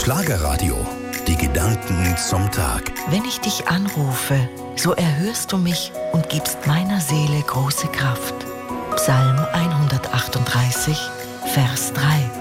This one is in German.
Schlagerradio. Die Gedanken zum Tag. Wenn ich dich anrufe, so erhörst du mich und gibst meiner Seele große Kraft. Psalm 138, Vers 3.